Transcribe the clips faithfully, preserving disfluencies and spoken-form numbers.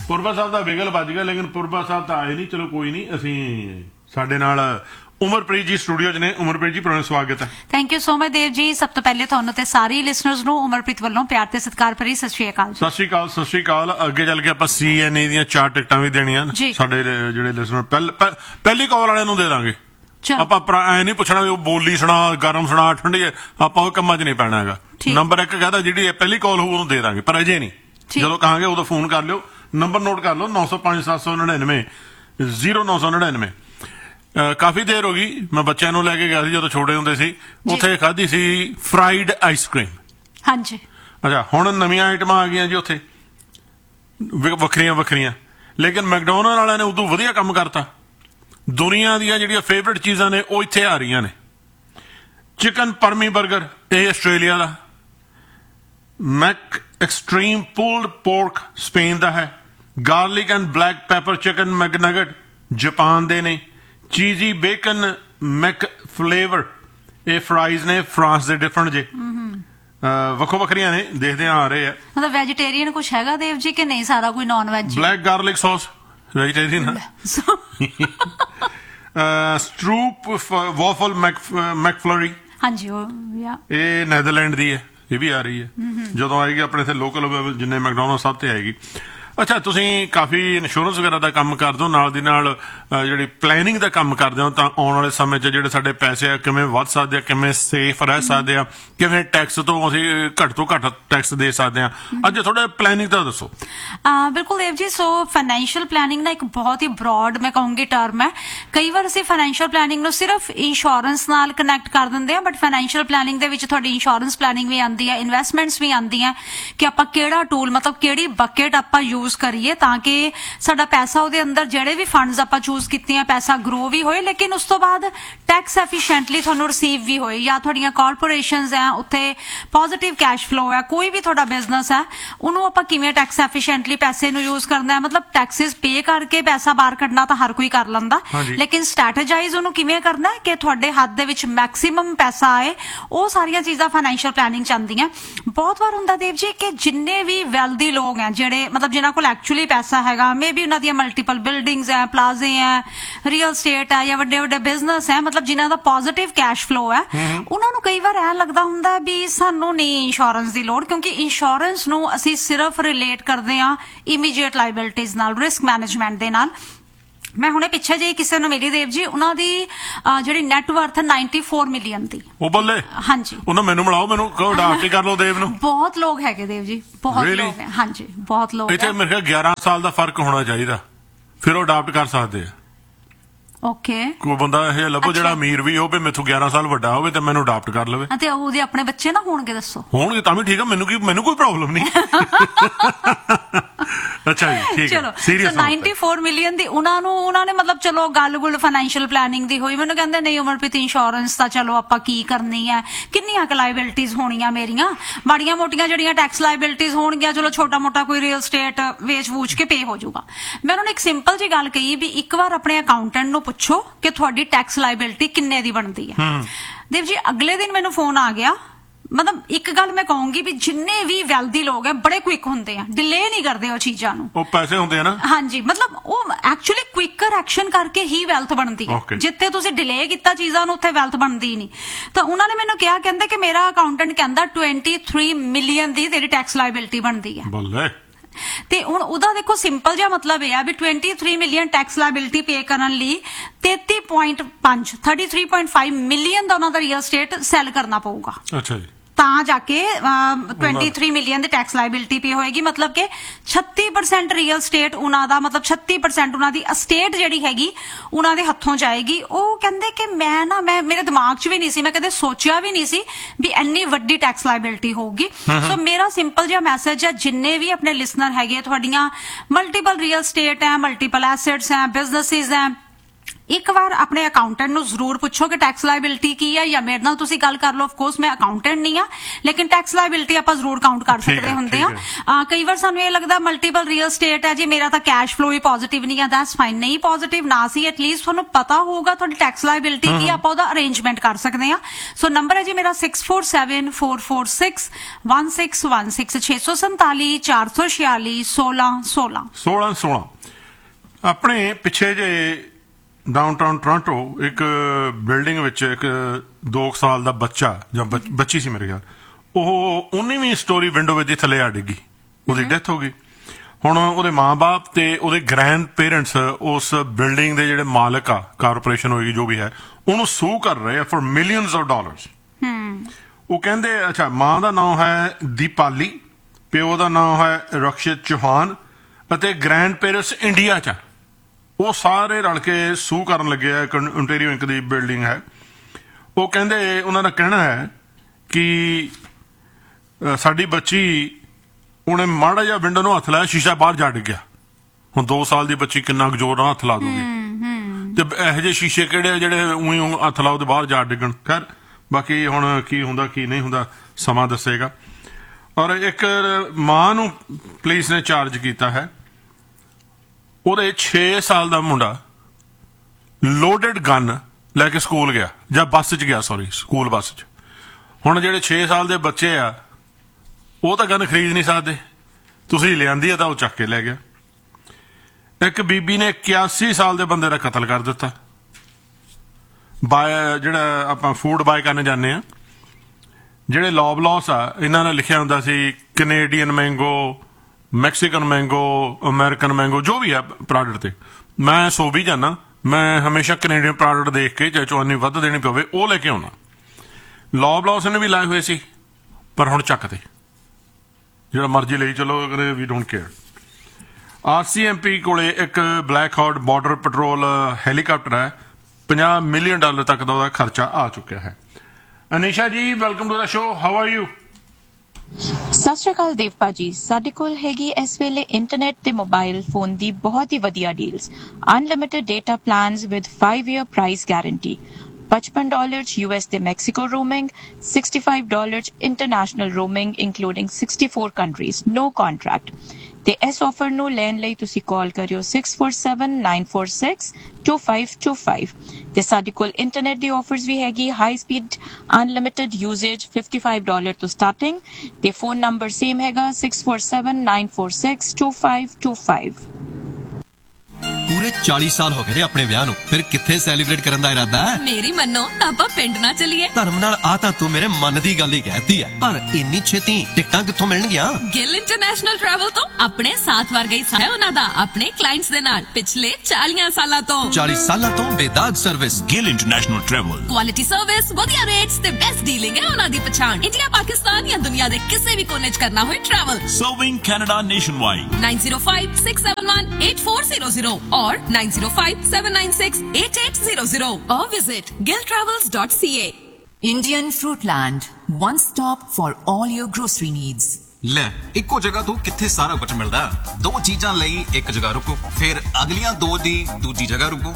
ਪੁਰਬਾ ਸਾਹਿਬ ਦਾ vigil ਵੱਜ ਗਿਆ, ਲੇਕਿਨ ਪੁਰਬਾ ਸਾਹਿਬ ਤਾਂ ਆਏ ਨਹੀਂ। ਚਲੋ ਕੋਈ ਨਹੀਂ, ਅਸੀਂ ਸਾਡੇ ਨਾਲ ਉਮਰਪ੍ਰੀਤ ਜੀ ਸਟੂਡੀਓ 'ਚ ਨੇ। ਉਮਰਪ੍ਰੀਤ ਜੀ ਪੁਰਾਣਾ ਸਵਾਗਤ ਹੈ। Thank you so much Dev ji. ਸਭ ਤੋਂ ਪਹਿਲੇ ਤੁਹਾਨੂੰ ਤੇ ਸਾਰੇ ਲਿਸਨਰਸ ਨੂੰ ਉਮਰਪ੍ਰੀਤ ਵੱਲੋਂ ਪਿਆਰ ਤੇ ਸਤਿਕਾਰ ਭਰੀ ਸਤਿ ਸ਼੍ਰੀ ਅਕਾਲ। ਸਤਿ ਸ਼੍ਰੀ ਅਕਾਲ, ਸਤਿ ਸ਼੍ਰੀ ਅਕਾਲ। ਅੱਗੇ ਚੱਲ ਕੇ ਆਪਾਂ ਸੀ ਐਨ ਏ ਦੀਆਂ ਚਾਰ ਟਿਕਟਾਂ ਵੀ ਦੇਣੀਆਂ ਸਾਡੇ ਜਿਹੜੇ ਲਿਸਨਰ ਪਹਿਲੀ ਕਾਲ ਵਾਲਿਆਂ ਨੂੰ ਦੇ ਦਾਂਗੇ। ਆਪਾਂ ਐ ਨਹੀਂ ਪੁੱਛਣਾ ਵੀ ਉਹ ਬੋਲੀ ਸੁਣਾ, ਗਰਮ ਸੁਣਾ, ਠੰਡੀ, ਆਪਾਂ ਉਹ ਕੰਮਾਂ 'ਚ ਨਹੀਂ ਪੈਣਾ ਹੈਗਾ। ਨੰਬਰ ਇੱਕ ਕਹਿੰਦਾ ਜਿਹੜੀ ਪਹਿਲੀ ਕਾਲ ਹੋਊ ਉਹਨੂੰ ਦੇ ਦਾਂਗੇ, ਪਰ ਅਜੇ ਨਹੀਂ। ਜਦੋਂ ਕਹਾਂਗੇ ਉਦੋਂ ਫੋਨ ਕਰ ਲਿਓ। ਨੰਬਰ ਨੋਟ ਕਰ ਲਓ, ਨੌ ਸੌ ਪੰਜ ਸੱਤ ਸੌ ਨੜਿਨਵੇਂ ਜ਼ੀਰੋ ਨੌ ਸੌ ਨੜਿਨਵੇਂ। ਕਾਫੀ ਦੇਰ ਹੋ ਗਈ, ਮੈਂ ਬੱਚਿਆਂ ਨੂੰ ਲੈ ਕੇ ਗਿਆ ਸੀ ਜਦੋਂ ਛੋਟੇ ਹੁੰਦੇ ਸੀ, ਉੱਥੇ ਖਾਧੀ ਸੀ ਫਰਾਈਡ ਆਈਸਕ੍ਰੀਮ। ਹਾਂਜੀ। ਅੱਛਾ, ਹੁਣ ਨਵੀਆਂ ਆਈਟਮਾਂ ਆ ਗਈਆਂ ਜੀ ਉੱਥੇ, ਵੱਖਰੀਆਂ ਵੱਖਰੀਆਂ। ਲੇਕਿਨ ਮੈਕਡੋਨਲਡ ਵਾਲਿਆਂ ਨੇ ਉਦੋਂ ਵਧੀਆ ਕੰਮ ਕਰਤਾ। ਦੁਨੀਆ ਦੀਆਂ ਜਿਹੜੀਆਂ ਫੇਵਰੇਟ ਚੀਜ਼ਾਂ ਨੇ ਉਹ ਇੱਥੇ ਆ ਰਹੀਆਂ ਨੇ। ਚਿਕਨ ਪਰਮੀ ਬਰਗਰ, ਇਹ ਆਸਟ੍ਰੇਲੀਆ ਦਾ। ਮੈਕ ਐਕਸਟ੍ਰੀਮ ਪੁਲਡ ਪੋਰਕ ਸਪੇਨ ਦਾ ਹੈ। Garlic and black paper chicken ਮੈਕਨਗਟ Japan ਦੇ ਨੇ। ਚੀਜ਼ੀ ਬੇਕਨ ਮੈਕ ਫਲੇਵਰ, ਇਹ ਫਰਾਈਜ਼ ਨੇ ਫਰਾਂਸ ਦੇ ਡਿਫਰੈਂਟ ਜੇ, ਵੱਖੋ ਵੱਖਰੀਆਂ ਨੇ। ਦੇਖਦੇ ਆ ਰਹੇ ਆ। ਮਤਲਬ ਵੈਜੀਟੇਰੀਅਨ ਕੁਝ ਹੈਗਾ ਦੇਵ ਜੀ ਕਿ ਨਹੀਂ, ਸਾਰਾ ਕੋਈ non veg? Black garlic sauce vegetarian. ਸਟਰੂਪ ਵਾਫਲ ਮੈਕਫਲਰੀ, ਹਾਂਜੀ, ਇਹ ਨੈਦਰਲੈਂਡ ਦੀ ਹੈ, ਇਹ ਵੀ ਆ ਰਹੀ ਹੈ। ਜਦੋਂ ਆਏਗੀ ਆਪਣੇ ਇੱਥੇ ਲੋਕਲ ਜਿੰਨੇ ਮੈਕਡੋਨਲਡ ਸਭ ਤੇ ਆਏਗੀ। ਅੱਛਾ, ਤੁਸੀਂ ਕਾਫੀ ਇੰਸ਼ੋਰੈਂਸ ਵਗੈਰਾ ਦਾ ਕੰਮ ਕਰਦੇ ਹੋ, ਨਾਲ ਦੀ ਨਾਲ ਜਿਹੜੀ ਪਲੈਨਿੰਗ ਦਾ ਕੰਮ ਕਰਦੇ ਹੋ, ਤਾਂ ਆਉਣ ਵਾਲੇ ਸਮੇਂ 'ਚ ਜਿਹੜੇ ਸਾਡੇ ਪੈਸੇ ਆ ਕਿਵੇਂ ਵੱਧ ਸਕਦੇ ਆ, ਕਿਵੇਂ ਸੇਫ ਰਹਿ ਸਕਦੇ ਆ, ਕਿਵੇਂ ਟੈਕਸ ਤੋਂ ਅਸੀਂ ਘੱਟ ਤੋਂ ਘੱਟ ਟੈਕਸ ਦੇ ਸਕਦੇ ਆ। ਅੱਜ ਥੋੜਾ ਪਲੈਨਿੰਗ ਦਾ ਦੱਸੋ। ਬਿਲਕੁਲ ਦੇਵ ਜੀ। ਸੋ ਫਾਈਨੈਂਸ਼ੀਅਲ ਪਲੈਨਿੰਗ ਨਾ ਇੱਕ ਬਹੁਤ ਹੀ ਬ੍ਰੌਡ ਮੈਂ ਕਹੂੰਗੀ ਟਰਮ ਹੈ। ਕਈ ਵਾਰ ਅਸੀਂ ਫਾਈਨੈਂਸ਼ੀਅਲ ਪਲੈਨਿੰਗ ਨੂੰ ਸਿਰਫ ਇੰਸ਼ੋਰੈਂਸ ਨਾਲ ਕਨੈਕਟ ਕਰ ਦਿੰਦੇ ਆ, ਬਟ ਫਾਈਨੈਂਸ਼ੀਅਲ ਪਲੈਨਿੰਗ ਦੇ ਵਿੱਚ ਤੁਹਾਡੀ ਇੰਸ਼ੋਰੈਂਸ ਪਲੈਨਿੰਗ ਵੀ ਆਉਂਦੀ ਹੈ, ਇਨਵੈਸਟਮੈਂਟਸ ਵੀ ਆਉਂਦੀਆਂ, ਕਿ ਆਪਾਂ ਕਿਹੜਾ ਟੂਲ, ਮਤਲਬ ਕਿਹੜੀ ਬਕੇਟ ਆਪਾਂ ਯੂਜ਼ ਕਰੀਏ ਤਾਂ ਕਿ ਸਾਡਾ ਪੈਸਾ ਉਹਦੇ ਅੰਦਰ ਜਿਹੜੇ ਵੀ ਫੰਡਸ ਆਪਾਂ ਚੂਜ਼ ਕੀਤੇ ਆ, ਪੈਸਾ ਗਰੋ ਵੀ ਹੋਏ, ਲੇਕਿਨ ਉਸ ਤੋਂ ਬਾਅਦ ਟੈਕਸ ਐਫੀਸ਼ੀਐਂਟਲੀ ਤੁਹਾਨੂੰ ਰਿਸੀਵ ਵੀ ਹੋਏ। ਜਾਂ ਤੁਹਾਡੀਆਂ ਕਾਰਪੋਰੇਸ਼ਨਸ ਆ, ਉੱਥੇ ਪੋਜ਼ਿਟਿਵ ਕੈਸ਼ ਫਲੋ ਹੈ, ਕੋਈ ਵੀ ਤੁਹਾਡਾ ਬਿਜ਼ਨਸ ਹੈ, ਉਹਨੂੰ ਆਪਾਂ ਕਿਵੇਂ ਟੈਕਸ ਐਫੀਸ਼ੀਐਂਟਲੀ ਪੈਸੇ ਨੂੰ ਯੂਜ਼ ਕਰਨਾ ਹੈ। ਮਤਲਬ ਟੈਕਸਿਸ ਪੇ ਕਰਕੇ ਪੈਸਾ ਬਾਹਰ ਕੱਢਣਾ ਤਾਂ ਹਰ ਕੋਈ ਕਰ ਲੈਂਦਾ, ਲੇਕਿਨ ਸਟ੍ਰੈਟੇਜਾਈਜ਼ ਉਹਨੂੰ ਕਿਵੇਂ ਕਰਨਾ ਹੈ ਕਿ ਤੁਹਾਡੇ ਹੱਥ ਦੇ ਵਿੱਚ ਮੈਕਸਿਮਮ ਪੈਸਾ ਆਏ, ਉਹ ਸਾਰੀਆਂ ਚੀਜ਼ਾਂ ਫਾਈਨੈਂਸ਼ੀਅਲ ਪਲੈਨਿੰਗ ਚ ਆਉਂਦੀਆਂ। ਬਹੁਤ ਵਾਰ ਹੁੰਦਾ ਦੇਵ ਜੀ ਕਿ ਜਿੰਨੇ ਵੀ ਵੈਲਦੀ ਲੋਕ ਹੈ, ਜਿਹੜੇ ਮਤਲਬ ਜਿਨ੍ਹਾਂ ਕੋਲ ਐਕਚੁਅਲੀ ਪੈਸਾ ਹੈਗਾ, ਮੇ ਵੀ ਉਹਨਾਂ ਦੀਆਂ ਮਲਟੀਪਲ ਬਿਲਡਿੰਗਸ ਹੈ, ਪਲਾਜ਼ੇ ਹੈ, ਰੀਅਲ ਸਟੇਟ ਹੈ, ਜਾਂ ਵੱਡੇ ਵੱਡੇ ਬਿਜ਼ਨਸ ਹੈ, ਮਤਲਬ ਜਿਨ੍ਹਾਂ ਦਾ ਪੋਜ਼ਿਟਿਵ ਕੈਸ਼ ਫਲੋ ਹੈ, ਉਹਨਾਂ ਨੂੰ ਕਈ ਵਾਰ ਐ ਲੱਗਦਾ ਹੁੰਦਾ ਵੀ ਸਾਨੂੰ ਨਹੀਂ ਇੰਸ਼ੋਰੈਂਸ ਦੀ ਲੋੜ, ਕਿਉਂਕਿ ਇੰਸ਼ੋਰੈਂਸ ਨੂੰ ਅਸੀਂ ਸਿਰਫ ਰਿਲੇਟ ਕਰਦੇ ਹਾਂ ਇਮੀਡੀਏਟ ਲਾਇਬਿਲਿਟੀਜ਼ ਨਾਲ, ਰਿਸਕ ਮੈਨੇਜਮੈਂਟ ਦੇ ਨਾਲ। ਮੈਂ ਹੁਣੇ ਪਿੱਛੇ ਜਿਹੀ ਕਿਸੇ ਨੂੰ ਮਿਲੀ ਦੇਵ ਜੀ, ਉਹਨਾਂ ਦੀ ਜਿਹੜੀ net worth ninety four million ਦੀ। ਉਹ ਬੱਲੇ। ਹਾਂਜੀ, ਉਹਨਾਂ ਮੈਨੂੰ ਮਿਲਾਓ, ਮੈਨੂੰ ਕਹੋ ਡਾਕਟਰੀ ਕਰ ਲਓ ਦੇਵ ਨੂੰ। ਬਹੁਤ ਲੋਕ ਹੈਗੇ ਦੇਵ ਜੀ, ਬਹੁਤ ਲੋਕ ਹੈ। ਹਾਂਜੀ, ਬਹੁਤ ਲੋਕ। ਇੱਥੇ ਮੇਰੇ ਖਿਆਲ ਗਿਆਰਾਂ ਸਾਲ ਦਾ ਫਰਕ ਹੋਣਾ ਚਾਹੀਦਾ, ਫਿਰ ਉਹ ਅਡਾਪਟ ਕਰ ਸਕਦੇ ਆ। ਓਕੇ, ਕੋਈ ਬੰਦਾ ਇਹ ਲੱਭੋ ਜਿਹੜਾ ਅਮੀਰ ਵੀ ਹੋਵੇ, ਮੈਥੋਂ ਗਿਆਰਾਂ ਸਾਲ ਵੱਡਾ ਹੋਵੇ ਤੇ ਮੈਨੂੰ ਅਡਾਪਟ ਕਰ ਲਵੇ। ਤੇ ਉਹਦੇ ਆਪਣੇ ਬੱਚੇ ਨਾ ਹੋਣਗੇ, ਦੱਸੋ? ਹੋਣਗੇ ਤਾਂ ਵੀ ਠੀਕ ਆ, ਮੈਨੂੰ ਕੀ, ਮੈਨੂੰ ਕੋਈ ਪ੍ਰੋਬਲਮ ਨਹੀਂ। ਅੱਛਾ ਜੀ, ਠੀਕ ਹੈ। ਚਲੋ, ਸੀਰੀਅਸ ਨਾਈਨਟੀ ਫੋਰ ਮਿਲੀਅਨ ਦੀ ਉਹਨਾਂ ਨੂੰ, ਉਹਨਾਂ ਨੇ ਮਤਲਬ ਚਲੋ ਗੱਲ ਗੁੱਲ ਫਾਈਨੈਂਸ਼ੀਅਲ ਪਲੈਨਿੰਗ ਦੀ ਹੋਈ। ਮੈਨੂੰ ਕਹਿੰਦੇ ਨਹੀਂ ਉਮਰਪ੍ਰੀਤ, ਇੰਸ਼ੋਰੈਂਸ ਤਾਂ ਚਲੋ ਆਪਾਂ ਕੀ ਕਰਨੀ ਹੈ, ਕਿੰਨੀਆਂ ਕੁ ਲਾਇਬਿਲਿਟੀਜ਼ ਹੋਣੀਆਂ ਮੇਰੀਆਂ, ਮਾੜੀਆਂ ਮੋਟੀਆਂ ਜਿਹੜੀਆਂ ਟੈਕਸ ਲਾਇਬਿਲਿਟੀਜ਼ ਹੋਣਗੀਆਂ, ਚਲੋ ਛੋਟਾ ਮੋਟਾ ਕੋਈ ਰੀਅਲ ਸਟੇਟ ਵੇਚ ਵੂਚ ਕੇ ਪੇ ਹੋ ਜਾਊਗਾ। ਮੈਂ ਉਹਨਾਂ ਨੂੰ ਇੱਕ ਸਿੰਪਲ ਜੀ ਗੱਲ ਕਹੀ ਵੀ ਇੱਕ ਵਾਰ ਆਪਣੇ ਅਕਾਊਂਟੈਂਟ ਨੂੰ ਪੁੱਛੋ ਕਿ ਤੁਹਾਡੀ ਟੈਕਸ ਲਾਇਬਿਲਿਟੀ ਕਿੰਨੇ ਦੀ ਬਣਦੀ ਹੈ। ਦੇਵ ਜੀ, ਅਗਲੇ ਦਿਨ ਮੈਨੂੰ ਫੋਨ ਆ ਗਿਆ। ਮਤਲਬ ਇੱਕ ਗੱਲ ਮੈਂ ਕਹੂੰਗੀ ਵੀ ਜਿੰਨੇ ਵੀ ਵੈਲਦੀ ਲੋਕ ਹੈ ਬੜੇ ਕੁਇਕ ਹੁੰਦੇ ਆ, ਡਿਲੇ ਨਹੀਂ ਕਰਦੇ ਉਹ ਚੀਜ਼ਾਂ ਨੂੰ। ਉਹ ਪੈਸੇ ਹੁੰਦੇ ਆ ਨਾ। ਹਾਂਜੀ, ਮਤਲਬ ਉਹ ਐਕਚੁਅਲੀ ਕੁਇਕਰ ਐਕਸ਼ਨ ਕਰਕੇ ਹੀ ਵੈਲਥ ਬਣਦੀ ਹੈ। ਜਿੱਥੇ ਤੁਸੀਂ ਡਿਲੇ ਕੀਤਾ ਚੀਜ਼ਾਂ ਨੂੰ, ਉੱਥੇ ਵੈਲਥ ਬਣਦੀ ਨਹੀਂ। ਤਾਂ ਉਹਨਾਂ ਨੇ ਮੈਨੂੰ ਕਿਹਾ, ਕਹਿੰਦੇ ਕਿ ਮੇਰਾ ਅਕਾਊਂਟੈਂਟ ਕਹਿੰਦਾ ਟਵੈਂਟੀ ਥ੍ਰੀ ਮਿਲੀਅਨ ਦੀ ਤੇਰੀ ਟੈਕਸ ਲਾਇਬਿਲਿਟੀ ਬਣਦੀ ਹੈ। ਬੱਲੇ। ਤੇ ਹੁਣ ਉਹਦਾ ਦੇਖੋ ਸਿੰਪਲ ਜਿਹਾ ਮਤਲਬ ਇਹ ਆ ਵੀ twenty three million tax liability ਪੇ ਕਰਨ ਲਈ ਤੇਤੀ ਪੁਆਇੰਟ ਪੰਜ thirty three point five million ਦਾ ਉਹਨਾਂ ਦਾ ਰੀਅਲ ਸਟੇਟ ਸੈਲ ਕਰਨਾ ਪਊਗਾ। ਅੱਛਾ ਜੀ। ਤਾਂ ਜਾ ਕੇ ਟਵੈਂਟੀ ਥ੍ਰੀ ਮਿਲੀਅਨ ਦੀ ਟੈਕਸ ਲਾਇਬਿਲਿਟੀ ਪੇ ਹੋਏਗੀ। ਮਤਲਬ ਕਿ ਛੱਤੀ ਪਰਸੈਂਟ ਰੀਅਲ ਸਟੇਟ ਉਹਨਾਂ ਦਾ, ਮਤਲਬ ਛੱਤੀ ਪਰਸੈਂਟ ਉਹਨਾਂ ਦੀ ਅਸਟੇਟ ਜਿਹੜੀ ਹੈਗੀ ਉਹਨਾਂ ਦੇ ਹੱਥੋਂ ਜਾਏਗੀ। ਉਹ ਕਹਿੰਦੇ ਕਿ ਮੈਂ ਨਾ, ਮੈਂ ਮੇਰੇ ਦਿਮਾਗ 'ਚ ਵੀ ਨਹੀਂ ਸੀ, ਮੈਂ ਕਦੇ ਸੋਚਿਆ ਵੀ ਨਹੀਂ ਸੀ ਵੀ ਇੰਨੀ ਵੱਡੀ ਟੈਕਸ ਲਾਇਬਿਲਿਟੀ ਹੋਊਗੀ। ਸੋ ਮੇਰਾ ਸਿੰਪਲ ਜਿਹਾ ਮੈਸੇਜ ਹੈ, ਜਿੰਨੇ ਵੀ ਆਪਣੇ ਲਿਸਨਰ ਹੈਗੇ, ਤੁਹਾਡੀਆਂ ਮਲਟੀਪਲ ਰੀਅਲ ਸਟੇਟ ਹੈ, ਮਲਟੀਪਲ ਐਸੈਟਸ ਹੈ, ਬਿਜ਼ਨਸਿਸ ਹੈ, ਇੱਕ ਵਾਰ ਆਪਣੇ ਅਕਾਊਂਟੈਂਟ ਨੂੰ ਜ਼ਰੂਰ ਪੁੱਛੋ ਕਿ ਟੈਕਸ ਲਾਇਬਿਲਿਟੀ ਕੀ ਹੈ, ਜਾਂ ਮੇਰੇ ਨਾਲ ਤੁਸੀਂ ਗੱਲ ਕਰ ਲਓ। ਆਫ ਕੋਰਸ ਮੈਂ ਅਕਾਊਂਟੈਂਟ ਨਹੀਂ ਆ, ਲੇਕਿਨ ਟੈਕਸ ਲਾਇਬਿਲਿਟੀ ਆਪਾਂ ਜ਼ਰੂਰ ਕਾਊਂਟ ਕਰ ਸਕਦੇ ਹੁੰਦੇ ਆ। ਕਈ ਵਾਰ ਸਾਨੂੰ ਇਹ ਲੱਗਦਾ ਮਲਟੀਪਲ ਰੀਅਲ ਸਟੇਟ ਹੈ ਜੀ, ਮੇਰਾ ਤਾਂ ਕੈਸ਼ ਫਲੋ ਹੀ ਪੋਜ਼ਿਟਿਵ ਨਹੀਂ ਆ, ਦੈਟਸ ਫਾਈਨ। ਨਹੀਂ ਪੋਜ਼ਿਟਿਵ ਨਾ ਸੀ, ਐਟਲੀਸਟ ਤੁਹਾਨੂੰ ਪਤਾ ਹੋਊਗਾ ਤੁਹਾਡੀ ਟੈਕਸ ਲਾਇਬਿਲਿਟੀ ਕੀ, ਆਪਾਂ ਉਹਦਾ ਅਰੇਂਜਮੈਂਟ ਕਰ ਸਕਦੇ ਆ। ਸੋ ਨੰਬਰ ਹੈ ਜੀ ਮੇਰਾ six four seven four four six one six one six ਛੇ ਸੌ ਸੰਤਾਲੀ ਚਾਰ ਸੌ ਛਿਆਲੀ ਸੋਲਾਂ ਸੋਲਾਂ ਸੋਲਾਂ ਸੋਲਾਂ। ਆਪਣੇ ਪਿੱਛੇ ਜੇ ਡਾਊਨਟਾਊਨ ਟੋਰਾਂਟੋ ਇੱਕ ਬਿਲਡਿੰਗ ਵਿੱਚ ਇੱਕ ਦੋ ਸਾਲ ਦਾ ਬੱਚਾ ਜਾਂ ਬੱਚੀ ਸੀ ਮੇਰੇ ਖਿਆਲ, ਉਹ ਉੱਨੀਵੀਂ ਸਟੋਰੀ ਵਿੰਡੋ ਵਿੱਚ ਥੱਲੇ ਆ ਡਿੱਗੀ, ਉਹਦੀ ਡੈਥ ਹੋ ਗਈ। ਹੁਣ ਉਹਦੇ ਮਾਂ-ਬਾਪ ਤੇ ਉਹਦੇ ਗ੍ਰੈਂਡ ਪੇਰੈਂਟਸ ਉਸ ਬਿਲਡਿੰਗ ਦੇ ਜਿਹੜੇ ਮਾਲਕ ਆ, ਕਾਰਪੋਰੇਸ਼ਨ ਹੋਏਗੀ ਜੋ ਵੀ ਹੈ, ਉਹਨੂੰ ਸੂ ਕਰ ਰਹੇ ਆ ਫॉर ਮਿਲੀਅਨਸ ਆਫ ਡਾਲਰਸ। ਉਹ ਕਹਿੰਦੇ ਅੱਛਾ, ਮਾਂ ਦਾ ਨਾਮ ਹੈ ਦੀਪਾਲੀ, ਪਿਓ ਦਾ ਨਾਮ ਹੈ ਰਕਸ਼ਿਤ ਚੌਹਾਨ, ਅਤੇ ਗ੍ਰੈਂਡ ਪੇਰੈਂਟਸ ਇੰਡੀਆ 'ਚ, ਉਹ ਸਾਰੇ ਰਲ ਕੇ ਸੂ ਕਰਨ ਲੱਗੇ ਆ। ਓਨਟਾਰੀਓ ਇੰਕ ਦੀ ਬਿਲਡਿੰਗ ਹੈ। ਉਹ ਕਹਿੰਦੇ ਉਹਨਾਂ ਦਾ ਕਹਿਣਾ ਹੈ ਕਿ ਸਾਡੀ ਬੱਚੀ, ਉਹਨੇ ਮਾੜਾ ਜਿਹਾ ਵਿੰਡੋ ਨੂੰ ਹੱਥ ਲਾਇਆ, ਸ਼ੀਸ਼ਾ ਬਾਹਰ ਜਾ ਡਿੱਗਿਆ। ਹੁਣ ਦੋ ਸਾਲ ਦੀ ਬੱਚੀ ਕਿੰਨਾ ਜ਼ੋਰ ਨਾਲ ਹੱਥ ਲਾ ਦੂਗੀ, ਤੇ ਇਹੋ ਜਿਹੇ ਸ਼ੀਸ਼ੇ ਕਿਹੜੇ ਆ ਜਿਹੜੇ ਉਹੀ ਹੱਥ ਲਾਓ ਤੇ ਬਾਹਰ ਜਾ ਡਿੱਗਣ। ਖੈਰ ਬਾਕੀ ਹੁਣ ਕੀ ਹੁੰਦਾ ਕੀ ਨਹੀਂ ਹੁੰਦਾ ਸਮਾਂ ਦੱਸੇਗਾ। ਔਰ ਇੱਕ ਮਾਂ ਨੂੰ ਪੁਲਿਸ ਨੇ ਚਾਰਜ ਕੀਤਾ ਹੈ, ਉਹਦੇ ਛੇ ਸਾਲ ਦਾ ਮੁੰਡਾ ਲੋਡਡ ਗਨ ਲੈ ਕੇ ਸਕੂਲ ਗਿਆ, ਜਾਂ ਬੱਸ 'ਚ ਗਿਆ, ਸੌਰੀ ਸਕੂਲ ਬੱਸ 'ਚ। ਹੁਣ ਜਿਹੜੇ ਛੇ ਸਾਲ ਦੇ ਬੱਚੇ ਆ ਉਹ ਤਾਂ ਗਨ ਖਰੀਦ ਨਹੀਂ ਸਕਦੇ, ਤੁਸੀਂ ਲਿਆਂਦੀ ਆ ਤਾਂ ਉਹ ਚੱਕ ਕੇ ਲੈ ਗਿਆ। ਇੱਕ ਬੀਬੀ ਨੇ ਇਕਿਆਸੀ ਸਾਲ ਦੇ ਬੰਦੇ ਦਾ ਕਤਲ ਕਰ ਦਿੱਤਾ। ਬਾਏ ਜਿਹੜਾ ਆਪਾਂ ਫੂਡ ਬਾਏ ਕਰਨ ਜਾਂਦੇ ਆ, ਜਿਹੜੇ ਲੌਬਲੌਸ ਆ, ਇਹਨਾਂ ਨੇ ਲਿਖਿਆ ਹੁੰਦਾ ਸੀ Canadian mango, Mexican mango, American mango, ਜੋ ਵੀ ਆ ਪ੍ਰੋਡਕਟ ਤੇ। ਮੈਂ ਸੋ ਵੀ ਜਾਣਾ, ਮੈਂ ਹਮੇਸ਼ਾ ਕੈਨੇਡੀਅਨ ਪ੍ਰੋਡਕਟ ਦੇਖ ਕੇ ਚਾਹੇ ਚਵਾਨੀ ਵੱਧ ਦੇਣੀ ਪਵੇ ਉਹ ਲੈ ਕੇ ਆਉਣਾ। ਲੌਬਲੌਸ ਨੇ ਵੀ ਲਾਏ ਹੋਏ ਸੀ, ਪਰ ਹੁਣ ਚੱਕ ਤੇ ਜਿਹੜਾ ਮਰਜ਼ੀ ਲਈ ਚਲੋ, ਵੀ don't care. R C M P ਕੋਲੇ ਇੱਕ black heart border patrol helicopter ਹੈ, ਪੰਜਾਹ ਮਿਲੀਅਨ ਡਾਲਰ ਤੱਕ ਦਾ ਉਹਦਾ ਖਰਚਾ ਆ ਚੁੱਕਿਆ ਹੈ। ਅਨੀਸ਼ਾ ਜੀ, welcome to the show, how are you? ਸਤਿ ਸ਼੍ਰੀ ਅਕਾਲ ਦੇਵਪਾ ਜੀ। ਸਾਡੇ ਕੋਲ ਹੈਗੀ ਇਸ ਵੇਲੇ ਇੰਟਰਨੈਟ ਤੇ ਮੋਬਾਈਲ ਫੋਨ ਦੀ ਬਹੁਤ ਹੀ ਵਧੀਆ deals. Unlimited data plans with five year price guarantee, fifty dollars U S ਤੇ Mexico roaming, sixty-five dollars international roaming including sixty-four countries, no contract। ਤੇ ਇਸ ਆਫਰ ਨੂੰ ਲੈਣ ਲਈ ਤੁਸੀਂ ਕਾਲ ਕਰਿਓ six four seven nine four six two five two five। ਤੇ ਸਾਡੇ ਕੋਲ ਇੰਟਰਨੈਟ ਦੀ ਆਫਰਸ ਵੀ ਹੈਗੀ, high speed unlimited ਯੂਜ਼ੇਜ fifty-five dollars ਤੋਂ ਸਟਾਰਟਿੰਗ। ਤੇ ਫੋਨ ਨੰਬਰ ਸੇਮ ਹੈਗਾ six four seven nine four six two five two five। ਪੂਰੇ ਚਾਲੀ ਸਾਲ ਹੋ ਗਏ ਨੇ ਆਪਣੇ ਵਿਆਹ ਨੂੰ, ਫਿਰ ਕਿੱਥੇ ਸੈਲੀਬ੍ਰੇਟ ਕਰਨ ਦਾ ਇਰਾਦਾ ਹੈ? ਮੇਰੀ ਮੰਨੋ ਤਾਂ ਆਪਾਂ ਪਿੰਡ ਨਾ ਚੱਲੀਏ। ਧਰਮ ਨਾਲ ਆ ਤਾਂ ਤੂੰ ਮੇਰੇ ਮਨ ਦੀ ਗੱਲ ਹੀ ਕਹਿਤੀ ਹੈ, ਪਰ ਇੰਨੀ ਛੇਤੀ ਟਿਕਟਾਂ ਕਿੱਥੋਂ ਮਿਲਣਗੀਆਂ? ਗਿੱਲ ਇੰਟਰਨੈਸ਼ਨਲ ਟਰੈਵਲ ਤੋਂ ਆਪਣੇ ਸਾਥ ਵਰ ਗਈ ਹੈ ਉਹਨਾਂ ਦਾ, ਆਪਣੇ ਕਲਾਇੰਟਸ ਦੇ ਨਾਲ ਪਿਛਲੇ ਚਾਲੀ ਸਾਲਾਂ ਤੋਂ। ਚਾਲੀ ਸਾਲਾਂ ਤੋਂ ਬੇਦਾਗ service. Gill international travel, quality service, ਵਧੀਆ ਰੇਟਸ ਤੇ ਬੈਸਟ ਡੀਲਿੰਗ ਹੈ ਉਹਨਾਂ ਦੀ ਪਛਾਣ। ਇੰਡੀਆ, ਪਾਕਿਸਤਾਨ ਜਾਂ ਦੁਨੀਆ ਦੇ ਕਿਸੇ ਵੀ ਕੋਨੇ 'ਚ ਕਰਨਾ ਹੋਏ travel, serving Canada nationwide. nine zero five six seven one eight four zero zero or nine zero five seven nine six eight eight zero zero or visit gill travels dot c a। Indian Fruitland, one stop for all your grocery needs। ਲੈ, ਇੱਕੋ ਜਗ੍ਹਾ ਤੋਂ ਕਿੱਥੇ ਸਾਰਾ ਕੁਝ ਮਿਲਦਾ? ਦੋ ਚੀਜ਼ਾਂ ਲਈ ਇੱਕ ਜਗ੍ਹਾ ਰੁਕੋ, ਫਿਰ ਅਗਲੀਆਂ ਦੋ ਦੀ ਦੂਜੀ ਜਗ੍ਹਾ ਰੁਕੋ।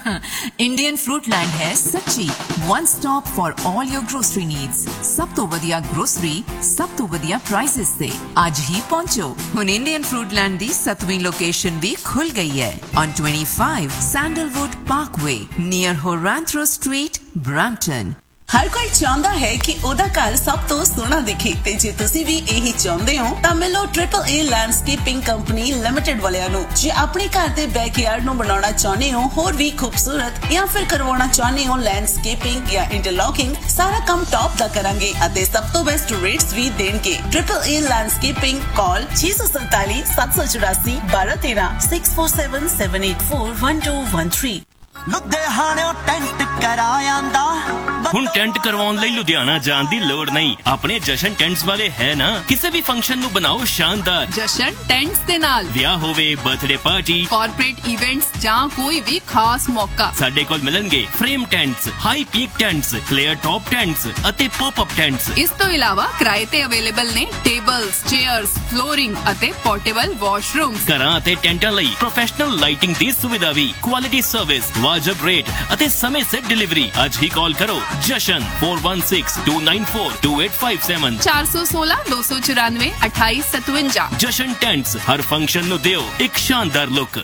Indian Fruitland ਹੈ ਸੱਚੀ one stop for all your grocery needs। ਸਭ ਤੋਂ ਵਧੀਆ ਗਰੋਸਰੀ, ਸਭ ਤੋਂ ਵਧੀਆ ਪ੍ਰਾਈਸਿਸ ਤੇ ਅੱਜ ਹੀ ਪਹੁੰਚੋ। ਹੁਣ Indian Fruitland ਦੀ ਸੱਤਵੀਂ ਲੋਕੇਸ਼ਨ ਵੀ ਖੁੱਲ ਗਈ ਹੈ on twenty-five Sandalwood Parkway near Horantro Street, Brampton। ਹਰ ਕੋਈ ਚਾਹੁੰਦਾ ਹੈ ਕਿ ਉਹਦਾ ਘਰ ਸਭ ਤੋਂ ਸੋਹਣਾ ਦਿਖੇ, ਤੇ ਜੇ ਤੁਸੀਂ ਵੀ ਇਹੀ ਚਾਹੁੰਦੇ ਹੋ ਤਾਂ ਮਿਲੋ ਟ੍ਰਿਪਲ ਏ ਲੈਂਡਸਕੇਪਿੰਗ ਕੰਪਨੀ ਲਿਮਟਿਡ ਵਾਲਿਆਂ ਨੂੰ। ਜੇ ਆਪਣੇ ਘਰ ਦੇ ਬੈਕਯਾਰਡ ਨੂੰ ਬਣਾਉਣਾ ਚਾਹੁੰਦੇ ਹੋ ਹੋਰ ਵੀ ਖੂਬਸੂਰਤ, ਜਾਂ ਫਿਰ ਕਰਵਾਉਣਾ ਚਾਹੁੰਦੇ ਹੋ ਲੈਂਡਸਕੇਪਿੰਗ ਜਾਂ ਇੰਟਰਲੌਕਿੰਗ, ਸਾਰਾ ਕੰਮ ਟੌਪ ਦਾ ਕਰਾਂਗੇ ਅਤੇ ਸਭ ਤੋਂ ਬੈਸਟ ਰੇਟਸ ਵੀ ਦੇਣਗੇ। ਟ੍ਰਿਪਲ ਏ ਲੈਂਡਸਕੇਪਿੰਗ, ਕਾਲ ਛੇ ਸੌ ਸੰਤਾਲੀ ਸੱਤ ਸੌ ਚੁਰਾਸੀ ਬਾਰਾਂ ਤੇਰਾਂ six four seven seven eight four one two one three। ਲੁਧਿਆਣਿਓਂ tent ਕਰਾਇਆਂਦਾ। ਹੁਣ ਟੈਂਟ ਕਰਵਾਉਣ ਲਈ ਲੁਧਿਆਣਾ ਜਾਣ ਦੀ ਲੋੜ ਨਹੀਂ, ਆਪਣੇ ਜਸ਼ਨ ਟੈਂਟਸ ਵਾਲੇ ਹੈ ਨਾ। ਕਿਸੇ ਵੀ ਫੰਕਸ਼ਨ ਨੂੰ ਬਣਾਓ ਸ਼ਾਨਦਾਰ। ਜਸ਼ਨ ਟੈਂਟਸ ਦੇ ਨਾਲ ਵਿਆਹ ਹੋਵੇ, ਬਰਥਡੇ ਪਾਰਟੀ, ਕਾਰਪੋਰੇਟ ਇਵੈਂਟਸ ਜਾਂ ਕੋਈ ਵੀ ਖਾਸ ਮੌਕਾ, ਸਾਡੇ ਕੋਲ ਮਿਲਣਗੇ frame ਟੈਂਟਸ, high peak ਟੈਂਟਸ, flare top ਟੈਂਟਸ ਅਤੇ ਪੌਪ ਅਪ ਟੈਂਟਸ। ਇਸ ਤੋਂ ਇਲਾਵਾ ਕਿਰਾਏ ਤੇ ਅਵੇਲੇਬਲ ਨੇ ਟੇਬਲਸ, ਚੇਅਰਸ, ਫਲੋਰਿੰਗ ਅਤੇ ਪੋਰਟੇਬਲ ਵਾਸ਼ਰੂਮਸ। ਘਰਾਂ ਅਤੇ ਟੈਂਟਾਂ ਲਈ ਪ੍ਰੋਫੈਸ਼ਨਲ ਲਾਈਟਿੰਗ ਦੀ ਸੁਵਿਧਾ ਵੀ। ਕੁਆਲਿਟੀ ਸਰਵਿਸ, ਵਾਜਬ ਰੇਟ ਅਤੇ ਸਮੇਂ ਸਿਰ ਡਿਲੀਵਰੀ। ਅੱਜ ਹੀ ਕਾਲ ਕਰੋ ਜਸ਼ਨ four one six two nine four two eight five seven ਚਾਰ ਸੌ ਸੋਲਾਂ ਦੋ ਸੌ ਚੁਰਾਨਵੇਂ ਅਠਾਈ ਸਤਵੰਜਾ। ਜਸ਼ਨ ਟੈਂਟਸ, ਹਰ ਫੰਕਸ਼ਨ ਨੂੰ ਦਿਓ ਇੱਕ ਸ਼ਾਨਦਾਰ ਲੁੱਕ।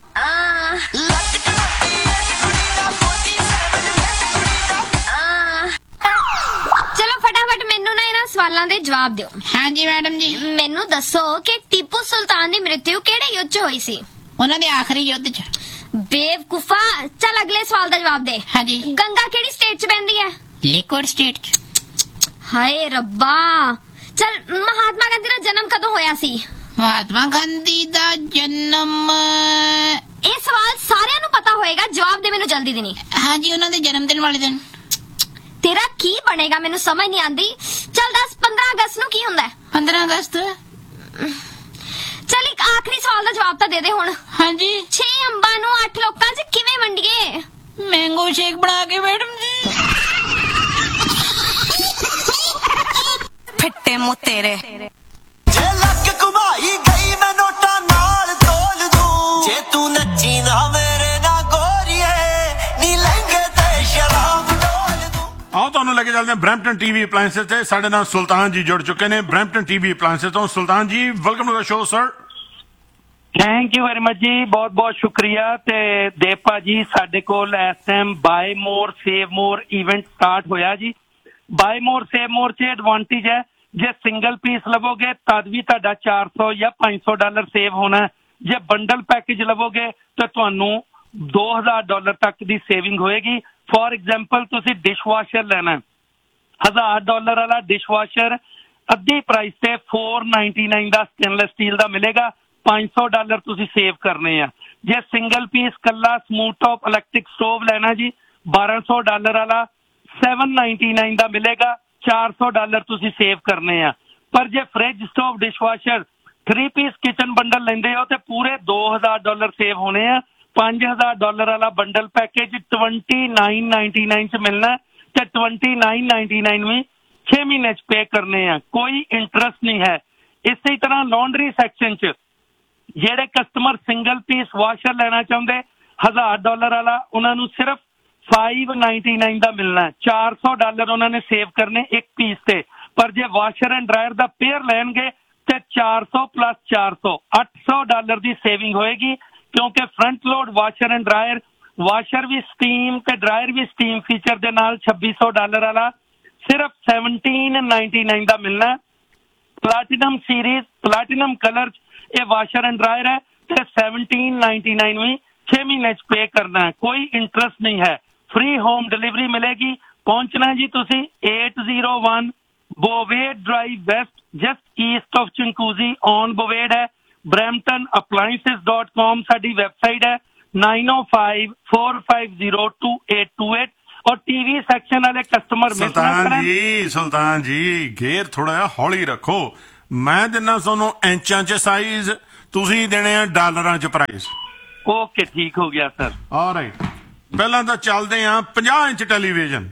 ਚਲੋ ਫਟਾਫਟ ਮੈਨੂੰ ਨਾ ਇਹਨਾਂ ਸਵਾਲਾਂ ਦੇ ਜਵਾਬ ਦਿਓ। ਹਾਂਜੀ ਮੈਡਮ ਜੀ। ਮੈਨੂੰ ਦੱਸੋ ਕਿ ਟੀਪੂ ਸੁਲਤਾਨ ਦੀ ਮ੍ਰਿਤਿੂ ਕਿਹੜੇ ਯੁੱਧ 'ਚ ਹੋਈ ਸੀ? ਉਹਨਾਂ ਦੇ ਆਖਰੀ ਯੁੱਧ 'ਚ। ਬੇਵਕੂਫਾ, ਚੱਲ ਅਗਲੇ ਸਵਾਲ ਦਾ ਜਵਾਬ ਦੇ। ਹਾਂਜੀ। ਗੰਗਾ ਕਿਹੜੀ ਸਟੇਟ 'ਚ ਪੈਂਦੀ ਹੈ? ਲਿਕੁਇਡ ਸਟੇਟ 'ਚ। ਹਾਏ ਰੱਬਾ। ਚੱਲ ਮਹਾਤਮਾ ਗਾਂਧੀ ਦਾ ਜਨਮ ਕਦੋਂ ਹੋਇਆ ਸੀ? ਮਹਾਤਮਾ ਗਾਂਧੀ ਦਾ ਜਨਮ, ਇਹ ਸਵਾਲ ਸਾਰਿਆਂ ਨੂੰ ਪਤਾ ਹੋਏਗਾ, ਜਵਾਬ ਦੇ ਮੈਨੂੰ ਜਲਦੀ ਦੇਣੀ। ਹਾਂਜੀ, ਉਹਨਾਂ ਦੇ ਜਨਮ ਦਿਨ ਵਾਲੇ ਦਿਨ। ਤੇਰਾ ਕੀ ਬਣੇਗਾ ਮੈਨੂੰ ਸਮਝ ਨਹੀਂ ਆਂਦੀ। ਚੱਲ ਦੱਸ, ਪੰਦਰਾਂ ਅਗਸਤ ਨੂੰ ਕੀ ਹੁੰਦਾ ਹੈ? ਪੰਦਰਾਂ ਅਗਸਤ। ਚੱਲ ਇੱਕ ਆਖਰੀ ਸਵਾਲ ਦਾ ਜਵਾਬ ਤਾਂ ਦੇ ਦੇ ਹੁਣ। ਹਾਂਜੀ। ਛੇ ਅੰਬਾਂ ਨੂੰ ਅੱਠ ਲੋਕਾਂ 'ਚ ਕਿਵੇਂ ਵੰਡੀਏ? ਮੈਂਗੋ ਸ਼ੇਕ ਬਣਾ ਕੇ ਮੈਡਮ ਜੀ। ਫਿੱਟੇ ਮੂੰਹ ਤੇਰੇ। ਜੇ ਲੱਕ ਘੁਮਾਈ ਗਈ ਮੈਂ ਨੋਟਾਂ ਨਾਲ ਤੋਲ ਦੂੰ। ਜੇ ਤੂੰ ਨੱਚੀ ਨਾ ਮੇਰੇ ਨਾਲ ਗੋਰੀਏ, ਨੀ ਲਹਿੰਗੇ ਤੇ ਸ਼ਰਾਬ ਡੋਲ ਦੂੰ। ਆਓ ਤੁਹਾਨੂੰ ਲੈ ਕੇ ਚੱਲਦੇ ਹਾਂ ਬਰੈਂਪਟਨ ਟੀਵੀ ਅਪਲਾਇੰਸਸ ਤੇ। ਸਾਡੇ ਨਾਲ ਸੁਲਤਾਨ ਜੀ ਜੁੜ ਚੁੱਕੇ ਨੇ ਬਰੈਂਪਟਨ ਟੀਵੀ ਅਪਲਾਇੰਸਸ ਤੋਂ। ਸੁਲਤਾਨ ਜੀ, welcome to the show sir. Thank you very much ਜੀ, ਬਹੁਤ ਬਹੁਤ ਸ਼ੁਕਰੀਆ। ਤੇ ਦੇਵਪਾ ਜੀ, ਸਾਡੇ ਕੋਲ ਇਸ ਟਾਈਮ ਬਾਏ ਮੋਰ ਸੇਵ ਮੋਰ ਇਵੈਂਟ ਸਟਾਰਟ ਹੋਇਆ ਜੀ। ਬਾਏ ਮੋਰ ਸੇਵ ਮੋਰ 'ਚ ਐਡਵਾਂਟੇਜ ਹੈ, ਜੇ ਸਿੰਗਲ ਪੀਸ ਲਵੋਗੇ ਤਦ ਵੀ ਤੁਹਾਡਾ ਚਾਰ ਸੌ ਜਾਂ ਪੰਜ ਸੌ ਡਾਲਰ ਸੇਵ ਹੋਣਾ। ਜੇ ਬੰਡਲ ਪੈਕੇਜ ਲਵੋਗੇ ਤਾਂ ਤੁਹਾਨੂੰ ਦੋ ਹਜ਼ਾਰ ਡਾਲਰ ਤੱਕ ਦੀ ਸੇਵਿੰਗ ਹੋਏਗੀ। ਫੋਰ ਐਗਜ਼ਾਮਪਲ, ਤੁਸੀਂ ਡਿਸ਼ਵਾਸ਼ਰ ਲੈਣਾ, ਹਜ਼ਾਰ ਡਾਲਰ ਵਾਲਾ ਡਿਸ਼ਵਾਸ਼ਰ ਅੱਧੀ ਪ੍ਰਾਈਸ ਤੇ four ninety-nine ਦਾ ਸਟੇਨਲੈਸ ਸਟੀਲ ਦਾ ਮਿਲੇਗਾ। ਪੰਜ ਸੌ ਡਾਲਰ ਤੁਸੀਂ ਸੇਵ ਕਰਨੇ ਆ। ਜੇ ਸਿੰਗਲ ਪੀਸ ਕੱਲਾ ਸਮੂਥ ਟੌਪ ਇਲੈਕਟ੍ਰਿਕ ਸਟੋਵ ਲੈਣਾ ਜੀ, ਬਾਰਾਂ ਸੌ ਡਾਲਰ ਵਾਲਾ seven ninety-nine ਦਾ ਮਿਲੇਗਾ। ਚਾਰ ਸੌ ਡਾਲਰ ਤੁਸੀਂ ਸੇਵ ਕਰਨੇ ਆ। ਪਰ ਜੇ fridge, stove, dishwasher three piece kitchen bundle ਲੈਂਦੇ ਹੋ ਤੇ ਪੂਰੇ ਦੋ ਹਜ਼ਾਰ ਡਾਲਰ ਸੇਵ ਹੋਣੇ ਆ। ਪੰਜ ਹਜ਼ਾਰ ਡਾਲਰ ਵਾਲਾ ਬੰਡਲ ਪੈਕੇਜ twenty-nine ninety-nine 'ਚ ਮਿਲਣਾ ਤੇ twenty-nine ninety-nine ਵੀ ਛੇ ਮਹੀਨੇ 'ਚ ਪੇ ਕਰਨੇ ਆ। ਕੋਈ ਇੰਟਰਸਟ ਨਹੀਂ ਹੈ। ਇਸੇ ਤਰ੍ਹਾਂ ਲਾਂਡਰੀ ਸੈਕਸ਼ਨ 'ਚ ਜਿਹੜੇ ਕਸਟਮਰ ਸਿੰਗਲ ਪੀਸ ਵਾਸ਼ਰ ਲੈਣਾ ਚਾਹੁੰਦੇ ਹਜ਼ਾਰ ਡਾਲਰ ਵਾਲਾ, ਉਹਨਾਂ ਨੂੰ ਸਿਰਫ five ninety-nine ਦਾ ਮਿਲਣਾ। ਚਾਰ ਸੌ ਡਾਲਰ ਉਹਨਾਂ ਨੇ ਸੇਵ ਕਰਨੇ ਇੱਕ ਪੀਸ ਤੇ। ਪਰ ਜੇ washer and dryer the pair ਲੈਣਗੇ ਤੇ ਚਾਰ ਸੌ ਪਲੱਸ ਚਾਰ ਸੌ ਅੱਠ ਸੌ ਡਾਲਰ ਦੀ ਸੇਵਿੰਗ ਹੋਏਗੀ, ਕਿਉਂਕਿ front load washer and dryer, washer we steam ਤੇ ਡਰਾਇਰ ਵੀ ਸਟੀਮ ਫੀਚਰ ਦੇ ਨਾਲ ਛੱਬੀ ਸੌ ਡਾਲਰ ਵਾਲਾ ਸਿਰਫ seventeen ninety-nine ਦਾ ਮਿਲਣਾ। ਪਲਾਟੀਨਮ ਸੀਰੀਜ਼, ਪਲਾਟੀਨਮ ਕਲਰ ਇਹ ਵਾਸ਼ਰ ਐਂਡ ਡਰਾਇਰ ਹੈ ਤੇ seventeen ninety-nine ਵੀ ਛੇ ਮਹੀਨੇ 'ਚ ਪੇ ਕਰਨਾ ਹੈ। ਕੋਈ ਇੰਟਰਸਟ ਨਹੀਂ ਹੈ। ਫ੍ਰੀ ਹੋਮ ਡਿਲੀਵਰੀ ਮਿਲੇਗੀ। ਪਹੁੰਚਣਾ ਜੀ ਤੁਸੀਂ eight oh one ਬੋਵੇਡ drive West, just East of ਚਿੰਕੂਜ਼ੀ on ਬੋਵੇਡ ਹੈ। ਬਰੈਂਪਟਨ ਅਪਲਾਇੰਸਿਸ ਡਾਟ ਕਾਮ ਸਾਡੀ ਵੈਬਸਾਈਟ ਹੈ। nine oh five four five zero two eight two eight ਔਰ ਟੀਵੀ ਸੈਕਸ਼ਨ ਵਾਲੇ ਕਸਟਮਰ ਮਿਸ ਨਾ ਸੁਲਤਾਨ ਕਰਨ। ਜੀ, ਸੁਲਤਾਨ ਜੀ, ਗੇਅਰ ਥੋੜਾ ਜਿਹਾ ਹੌਲੀ ਰੱਖੋ। ਮੈਂ ਦਿੰਦਾ ਤੁਹਾਨੂੰ ਇੰਚਾਂ 'ਚ ਸਾਈਜ਼, ਤੁਸੀਂ ਦੇਣੇ ਆ ਡਾਲਰਾਂ 'ਚ ਪ੍ਰਾਈਸ। ਓਕੇ, ਠੀਕ ਹੋ ਗਿਆ ਸਰ। ਆਲਰਾਈਟ, ਪਹਿਲਾਂ ਤਾਂ ਚੱਲਦੇ ਆ ਪੰਜਾਹ ਇੰਚ ਟੈਲੀਵਿਜ਼ਨ।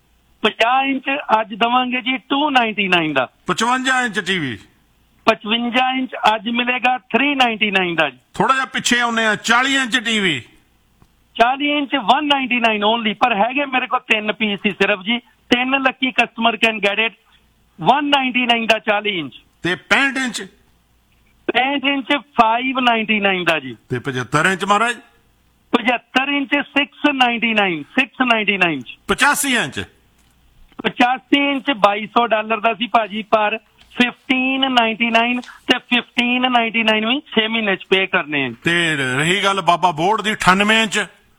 ਪੰਜਾਹ ਇੰਚ ਅੱਜ ਦਵਾਂਗੇ ਜੀ two ninety-nine ਦਾ। ਪਚਵੰਜਾ ਇੰਚ ਟੀਵੀ। ਪਚਵੰਜਾ ਇੰਚ ਅੱਜ ਮਿਲੇਗਾ three ninety-nine ਦਾ ਜੀ। ਥੋੜਾ ਜਿਹਾ ਪਿੱਛੇ ਆਉਂਦੇ ਆ, ਚਾਲੀ ਇੰਚ ਟੀਵੀ। ਚਾਲੀ ਇੰਚ one ninety-nine ਓਨਲੀ, ਪਰ ਹੈਗੇ ਮੇਰੇ ਕੋਲ ਤਿੰਨ ਪੀਸ ਹੀ ਸਿਰਫ ਜੀ। ਤਿੰਨ Lucky customer can get it. one ninety-nine ਦਾ ਚਾਲੀ ਇੰਚ। ਤੇ ਪੈਂਹਠ ਇੰਚ? ਪੈਂਹਠ ਇੰਚ five ninety-nine ਦਾ ਜੀ। ਤੇ ਪਝੱਤਰ ਇੰਚ ਮਹਾਰਾਜ? ਪਝੱਤਰ inch six ninety-nine six ninety-nine ਚ। ਪਚਾਸੀ ਇੰਚ? ਪਚਾਸੀ ਇੰਚ ਬਾਈ ਸੌ ਡਾਲਰ ਦਾ ਸੀ ਭਾਜੀ, ਪਰ fifteen ninety-nine ਤੇ fifteen ninety-nine ਵੀ ਛੇ ਮਹੀਨੇ 'ਚ ਪੇ ਕਰਨੇ ਆ। ਤੇ ਰਹੀ ਗੱਲ ਬਾਬਾ ਬੋਰਡ ਦੀ, ਅਠਾਨਵੇਂ ਇੰਚ?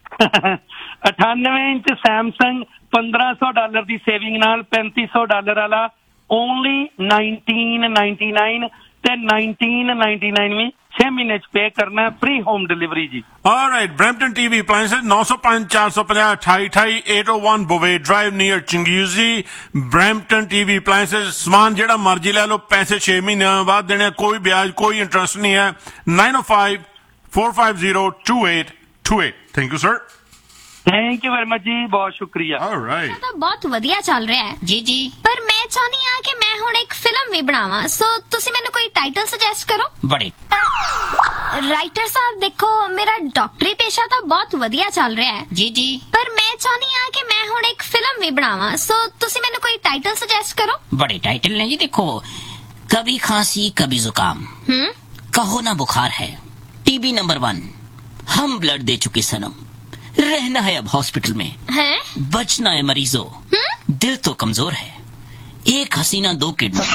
ਅਠਾਨਵੇਂ ਇੰਚ ਸੈਮਸੰਗ ਪੰਦਰਾਂ ਸੌ ਡਾਲਰ ਦੀ ਸੇਵਿੰਗ ਨਾਲ ਪੈਂਤੀ ਸੌ ਡਾਲਰ ਵਾਲਾ ਓਨਲੀ nineteen ninety-nine ਤੇ nineteen ninety-nine ਵੀ ਛੇ ਮਹੀਨੇ 'ਚ ਪੇ ਕਰਨਾ। ਫ੍ਰੀ ਹੋਮ ਡਿਲੀਵਰੀ ਜੀ। All right, Brampton TV ਅਪਲਾਇੰਸਸ nine oh five four five zero two eight two eight eight oh one ਬੋਵੇ drive near ਚਿੰਗਿਊਜ਼ੀ। Brampton TV ਅਪਲਾਇੰਸਸ, ਸਮਾਨ ਜਿਹੜਾ ਮਰਜ਼ੀ ਲੈ ਲਓ, ਪੈਸੇ ਛੇ ਮਹੀਨਿਆਂ ਬਾਅਦ ਦੇਣੇ, ਕੋਈ ਵਿਆਜ, ਕੋਈ ਇੰਟਰਸਟ ਨਹੀਂ ਹੈ। nine oh five four five zero two eight two eight। Thank you sir. Thank you very much ਜੀ, ਬਹੁਤ ਸ਼ੁਕਰੀਆ। ਆਲਰਾਈਟ, ਤਾਂ ਬਹੁਤ ਵਧੀਆ ਚੱਲ ਰਿਹਾ ਹੈ ਜੀ ਜੀ। ਪਰ ਮੈਂ ਚਾਹੁੰਦੀ ਹਾਂ ਕਿ ਮੈਂ ਹੁਣ ਇੱਕ ਫਿਲਮ ਵੀ ਬਣਾਵਾਂ, ਸੋ ਤੁਸੀਂ ਮੈਨੂੰ ਕੋਈ ਟਾਈਟਲ ਸੁਜੈਸਟ ਕਰੋ। ਬੜੇ ਰਾਈਟਰ ਸਾਹਿਬ ਦੇਖੋ ਮੇਰਾ ਡਾਕਟਰੀ ਪੇਸ਼ਾ ਤਾਂ ਬਹੁਤ ਵਧੀਆ ਚੱਲ ਰਿਹਾ ਹੈ ਜੀ ਜੀ ਪਰ ਮੈਂ ਚਾਹੁੰਦੀ ਆ ਕਿ ਮੈਂ ਹੁਣ ਇੱਕ ਫਿਲਮ ਵੀ ਬਣਾਵਾਂ ਸੋ ਤੁਸੀਂ ਮੈਨੂੰ ਕੋਈ ਟਾਈਟਲ ਸੁਜੈਸਟ ਕਰੋ बड़े टाइटल हैं जी देखो कभी खांसी कभी जुकाम हम्म कहो ना बुखार है टीबी नंबर वन हम ब्लड दे चुके सनम रहना है अब हॉस्पिटल में है बचना है मरीजों दिल तो कमजोर है एक हसीना दो किडनी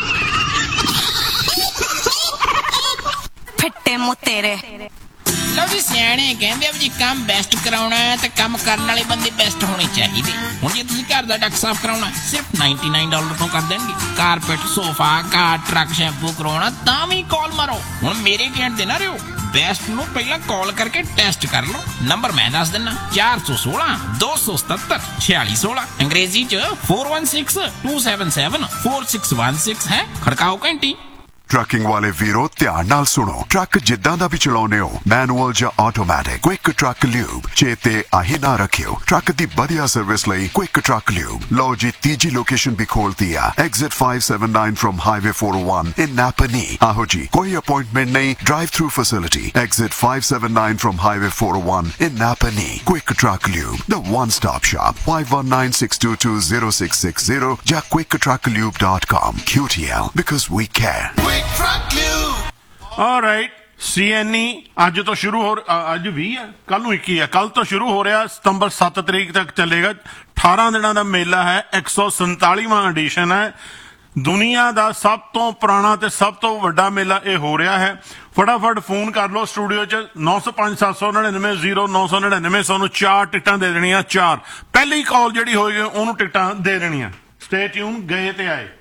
ਫਿੱਟੇ ਮੂੰਹ ਤੇਰੇ ਲਓ ਜੀ ਸਿਆਣੇ ਕਹਿੰਦੇ ਆ ਵੀ ਜੇ ਕੰਮ ਬੈਸਟ ਕਰਾਉਣਾ ਹੈ ਤਾਂ ਕੰਮ ਕਰਨ ਵਾਲੇ ਬੰਦੇ ਬੈਸਟ ਹੋਣੇ ਚਾਹੀਦੇ ਹੁਣ ਜੇ ਤੁਸੀਂ ਘਰ ਦਾ ਡੱਕ ਸਾਫ਼ ਕਰਾਉਣਾ ਸਿਰਫ ਨਿਨਆਨਵੇਂ ਡਾਲਰ ਤੋਂ ਕਰ ਦੇਣਗੇ carpet sofa car truck shampoo ਕਰਾਉਣਾ ਤਾਂ ਵੀ ਕਾਲ ਮਾਰੋ ਹੁਣ ਮੇਰੇ ਕਹਿਣ ਦੇ ਨਾ ਰਿਓ ਬੈਸਟ ਨੂੰ ਪਹਿਲਾਂ ਕਾਲ ਕਰਕੇ ਟੈਸਟ ਕਰ ਲਓ ਨੰਬਰ ਮੈਂ ਦੱਸ ਦਿੰਨਾ ਚਾਰ ਸੌ ਸੋਲਾਂ ਦੋ ਸੌ ਸਤੱਤਰ ਛਿਆਲੀ ਸੋਲਾਂ ਅੰਗਰੇਜ਼ੀ ਚ four one six two seven seven four six one six ਹੈ ਖੜਕਾਓ ਘੰਟੀ ਟਰੱਕਿੰਗ ਵਾਲੇ ਵੀਰੋ ਧਿਆਨ ਨਾਲ ਸੁਣੋ ਟਰੱਕ ਜਿੱਦਾਂ ਦਾ ਵੀ ਚਲਾਉਨੇ ਹੋ ਮੈਨੂਅਲ ਜਾਂ ਆਟੋਮੈਟਿਕ ਕੁਇਕ ਟਰੱਕ ਲਿਊਬ ਚੇਤੇ ਆਹੀ ਨਾ ਰੱਖਿਓ ਟਰੱਕ ਦੀ ਵਧੀਆ ਸਰਵਿਸ ਲਈ ਕੁਇਕ ਟਰੱਕ ਲਿਊਬ ਲਓ ਜੀ ਤੀਜੀ ਲੋਕੇਸ਼ਨ ਵੀ ਖੋਲਤੀ ਆ exit five seventy-nine firm highway four oh one ਇਨ ਨਾਪਨੀ ਆਹੋ ਜੀ ਕੋਈ ਅਪਾਇੰਟਮੈਂਟ ਨਹੀਂ drive through facility exit five seventy-nine firm highway four oh one in ਨਾਪਨੀ quick truck lube the one stop shop five one nine six two two zero six six zero ਜਾਂ quick truck lube dot com Q T L because we care all right ਸੀ ਐਨ ਈ ਅੱਜ ਤੋਂ ਸ਼ੁਰੂ ਹੋ ਅ- ਅੱਜ ਵੀਹ ਹੈ ਕੱਲ ਨੂੰ ਇੱਕੀ ਹੈ ਕੱਲ ਤੋਂ ਸ਼ੁਰੂ ਹੋ ਰਿਹਾ ਸਤੰਬਰ ਸੱਤ ਤਰੀਕ ਤੱਕ ਚੱਲੇਗਾ ਅਠਾਰਾਂ ਦਿਨਾਂ ਦਾ ਮੇਲਾ ਹੈ ਇੱਕ ਸੌ ਸੰਤਾਲੀਵਾਂ ਐਡੀਸ਼ਨ ਹੈ ਦੁਨੀਆ ਦਾ ਸਭ ਤੋਂ ਪੁਰਾਣਾ ਤੇ ਸਭ ਤੋਂ ਵੱਡਾ ਮੇਲਾ ਇਹ ਹੋ ਰਿਹਾ ਹੈ ਫਟਾਫਟ ਫੋਨ ਕਰ ਲਓ ਸਟੂਡੀਓ 'ਚ ਨੌ ਸੌ ਪੰਜ ਸੱਤ ਸੌ ਨੜਿਨਵੇਂ ਜ਼ੀਰੋ ਨੌ ਸੌ ਨੜਿਨਵੇਂ ਸੌ ਨੂੰ ਚਾਰ ਟਿਕਟਾਂ ਦੇ ਦੇਣੀਆਂ ਚਾਰ ਪਹਿਲੀ ਕਾਲ ਜਿਹੜੀ ਹੋਏਗੀ ਉਹਨੂੰ ਟਿਕਟਾਂ ਦੇ ਦੇਣੀਆਂ ਸਟੇ ਟਿਊਨ ਗਏ ਤੇ ਆਏ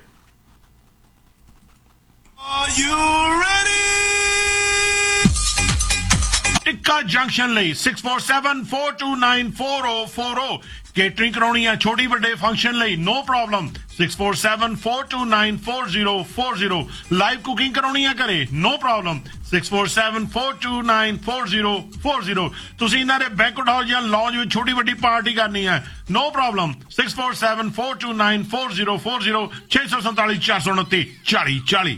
Are you ready? Tikka junction ਲਈ six four seven four two nine four oh four oh catering ਕਰਾਉਣੀ ਆ ਛੋਟੀ ਵੱਡੇ ਫੰਕਸ਼ਨ ਲਈ no problem six four seven four two nine four oh four oh live cooking ਕਰਾਉਣੀ ਆ ਘਰੇ no problem six four seven four two nine four oh four oh ਤੁਸੀਂ ਇਹਨਾਂ ਦੇ ਬੈਂਕਟ ਹਾਲ ਜਾਂ ਲੌਂਜ ਵਿੱਚ ਛੋਟੀ ਵੱਡੀ ਪਾਰਟੀ ਕਰਨੀ ਹੈ no problem six four seven four two nine four oh four oh ਛੇ ਸੌ ਸੰਤਾਲੀ ਚਾਰ ਸੌ ਉਨੱਤੀ ਚਾਲੀ ਚਾਲੀ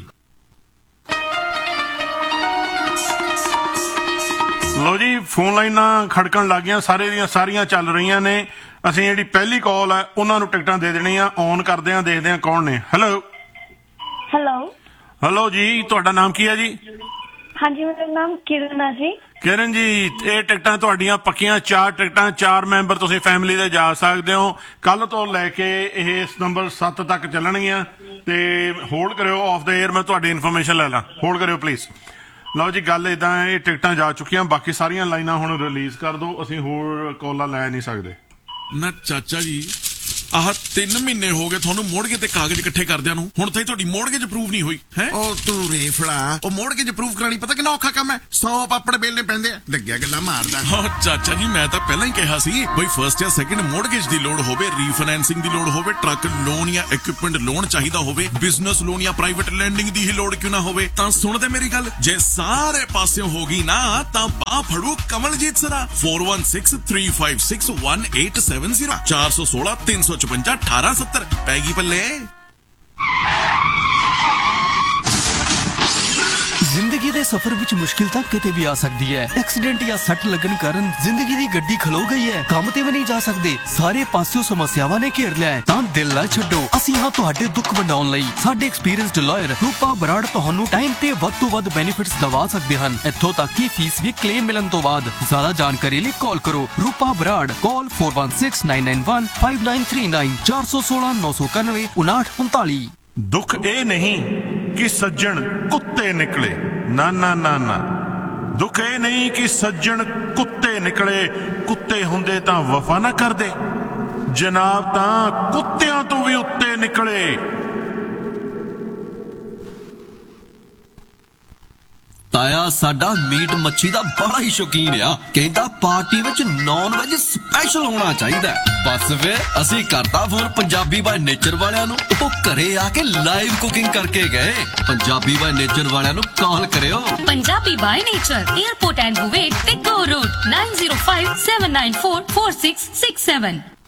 ਲੋ ਜੀ ਫੋਨ ਲਾਈਨਾਂ ਖੜਕਣ ਲੱਗ ਗਈਆਂ ਸਾਰੇ ਦੀਆਂ ਸਾਰੀਆਂ ਚੱਲ ਰਹੀਆਂ ਨੇ ਅਸੀਂ ਜਿਹੜੀ ਪਹਿਲੀ ਕਾਲ ਹੈ ਉਹਨਾਂ ਨੂੰ ਟਿਕਟਾਂ ਦੇ ਦੇਣੀਆਂ ਔਨ ਕਰਦੇ ਆਂ ਦੇਖਦੇ ਆਂ ਕੌਣ ਨੇ ਹੈਲੋ ਹੈਲੋ ਹੈਲੋ ਜੀ ਤੁਹਾਡਾ ਨਾਮ ਕੀ ਹੈ ਜੀ ਹਾਂਜੀ ਮੇਰਾ ਨਾਮ ਕਿਰਨ ਹੈ ਜੀ ਕਿਰਨ ਜੀ ਇਹ ਟਿਕਟਾਂ ਤੁਹਾਡੀਆਂ ਪੱਕੀਆਂ ਚਾਰ ਟਿਕਟਾਂ ਚਾਰ ਮੈਂਬਰ ਤੁਸੀਂ ਫੈਮਿਲੀ ਦੇ ਜਾ ਸਕਦੇ ਹੋ ਕੱਲ ਤੋਂ ਲੈ ਕੇ ਇਹ ਸਤੰਬਰ ਸੱਤ ਤੱਕ ਚੱਲਣਗੀਆਂ ਤੇ ਹੋਲਡ ਕਰਿਓ ਆਫ ਦਾ 에ਅਰ ਮੈਂ ਤੁਹਾਡੀ ਇਨਫੋਰਮੇਸ਼ਨ ਲੈ ਲਾਂ ਹੋਲਡ ਕਰਿਓ ਪਲੀਜ਼ ਲਓ ਜੀ ਗੱਲ ਇਦਾਂ ਹੈ ਇਹ ਟਿਕਟਾਂ ਜਾ ਚੁੱਕੀਆਂ ਬਾਕੀ ਸਾਰੀਆਂ ਲਾਈਨਾਂ ਹੁਣ ਰਿਲੀਜ਼ ਕਰ ਦਿਓ ਅਸੀਂ ਹੋਰ ਕਾਲਾਂ ਲੈ ਨਹੀਂ ਸਕਦੇ ਨਾ ਚਾਚਾ ਜੀ ਆਹ ਤਿੰਨ ਮਹੀਨੇ ਹੋ ਗਏ ਤੁਹਾਨੂੰ ਮੋੜਗੇ ਤੇ ਕਾਗਜ਼ ਇਕੱਠੇ ਕਰਦਿਆਂ ਨੂੰ ਹੁਣ ਤਾਈ ਤੁਹਾਡੀ ਮੋੜਗੇਜ ਅਪਰੂਵ ਨਹੀਂ ਹੋਈ ਹੈ ਉਹ ਤੂੰ ਰੇਫੜਾ ਉਹ ਮੋੜਗੇਜ ਅਪਰੂਵ ਕਰਾਣੀ ਪਤਾ ਕਿੰਨਾ ਔਖਾ ਕੰਮ ਹੈ ਸੌ ਪਾਪੜ ਬੇਲਨੇ ਪੈਂਦੇ ਆ ਲੱਗਿਆ ਗੱਲਾਂ ਮਾਰਦਾ ਹਾਂ ਚਾਚਾ ਜੀ ਮੈਂ ਤਾਂ ਪਹਿਲਾਂ ਹੀ ਕਿਹਾ ਸੀ ਬਈ ਫਰਸਟ ਜਾਂ ਸੈਕਿੰਡ ਮੋੜਗੇਜ ਦੀ ਲੋੜ ਹੋਵੇ ਰੀਫਾਈਨੈਂਸਿੰਗ ਦੀ ਲੋੜ ਹੋਵੇ ਟਰੱਕ ਲੋਨ ਜਾਂ ਇਕਵਿਪਮੈਂਟ ਲੋਨ ਚਾਹੀਦਾ ਹੋਵੇ ਬਿਜ਼ਨਸ ਲੋਨ ਜਾਂ ਪ੍ਰਾਈਵੇਟ ਲੈਂਡਿੰਗ ਦੀ ਹੀ ਲੋੜ ਕਿਉਂ ਨਾ ਹੋਵੇ ਤਾਂ ਸੁਣਦੇ ਮੇਰੀ ਗੱਲ ਜੇ ਸਾਰੇ ਪਾਸਿਓਂ ਹੋ ਗਈ ਨਾ ਤਾਂ ਬਾਹ ਫੜੂ Kamaljit ਸਰਾ four one six three five six one eight seven zero ਚਾਰ ਸੌ ਸੋਲਾਂ ਤਿੰਨ ਸੌ ਚੁਰੰਜਾ ਅਠਾਰਾਂ ਸੱਤਰ ਪੈ ਗਈ ਪੱਲੇ ਜ਼ਿੰਦਗੀ ਦੇ ਸਫ਼ਰ ਵਿੱਚ ਮੁਸ਼ਕਿਲ ਤਾਂ ਕਿਤੇ ਵੀ ਆ ਸਕਦੀ ਹੈ ਐਕਸੀਡੈਂਟ ਜਾਂ ਸੱਟ ਲੱਗਣ ਕਾਰਨ ਜ਼ਿੰਦਗੀ ਦੀ ਗੱਡੀ ਖਲੋ ਗਈ ਹੈ ਕੰਮ ਤੇ ਵੀ ਨਹੀਂ ਜਾ ਸਕਦੇ ਸਾਰੇ ਪਾਸਿਓਂ ਸਮੱਸਿਆਵਾਂ ਨੇ ਘੇਰ ਲਿਆ ਹੈ ਤਾਂ ਦਿਲ ਨਾ ਛੱਡੋ ਅਸੀਂ ਹਾਂ ਤੁਹਾਡੇ ਦੁੱਖ ਵੰਡਾਉਣ ਲਈ ਸਾਡੇ ਐਕਸਪੀਰੀਅੰਸਡ ਲਾਇਰ ਰੂਪਾ ਬਰਾੜ ਤੁਹਾਨੂੰ ਟਾਈਮ ਤੇ ਵੱਧ ਤੋਂ ਵੱਧ ਬੈਨੀਫਿਟਸ ਦਵਾ ਸਕਦੇ ਹਨ ਇੱਥੋਂ ਤੱਕ ਕਿ ਫੀਸ ਵੀ ਕਲੇਮ ਮਿਲਣ ਤੋਂ ਬਾਅਦ ਜ਼ਿਆਦਾ ਜਾਣਕਾਰੀ ਲਈ ਕਾਲ ਕਰੋ ਰੂਪਾ ਬਰਾੜ ਕਾਲ four one six nine nine one five nine three nine ਚਾਰ ਸੌ ਸੋਲਾਂ ਨੌ ਸੌ ਇਕਾਨਵੇਂ ਉਨਾਹਠ ਉਨਤਾਲੀ ਦੁੱਖ ਇਹ ਨਹੀਂ ਕਿ ਸੱਜਣ ਕੁੱਤੇ ਨਿਕਲੇ ਨਾ ਨਾ ਨਾ ਨਾ ਦੁੱਖ ਇਹ ਨਹੀਂ ਕਿ ਸੱਜਣ ਕੁੱਤੇ ਨਿਕਲੇ ਕੁੱਤੇ ਹੁੰਦੇ ਤਾਂ ਵਫਾ ਨਾ ਕਰਦੇ ਜਨਾਬ ਤਾਂ ਕੁੱਤਿਆਂ ਤੋਂ ਵੀ ਉੱਤੇ ਨਿਕਲੇ ਤਾਇਆ ਸਾਡਾ ਮੀਟ ਮੱਛੀ ਦਾ ਬੜਾ ਹੀ ਸ਼ੌਕੀਨ ਆ ਕਹਿੰਦਾ ਪਾਰਟੀ ਵਿੱਚ ਨੌਨ ਵੈਜ ਸਪੈਸ਼ਲ ਹੋਣਾ ਚਾਹੀਦਾ ਬਸ ਵੇ ਅਸੀਂ ਕਰਤਾ ਫੋਨ ਪੰਜਾਬੀ ਬਾਈ ਨੇਚਰ ਵਾਲਿਆਂ ਨੂੰ ਉਹ ਘਰੇ ਆ ਕੇ ਲਾਈਵ ਕੁਕਿੰਗ ਕਰਕੇ ਗਏ ਪੰਜਾਬੀ ਬਾਈ ਨੇਚਰ ਵਾਲਿਆਂ ਨੂੰ ਕਾਲ ਕਰਿਓ Punjabi by nature airport and ਬੁਵੇਟ ਤੇ ਗੋ road nine zero five seven nine four four six six seven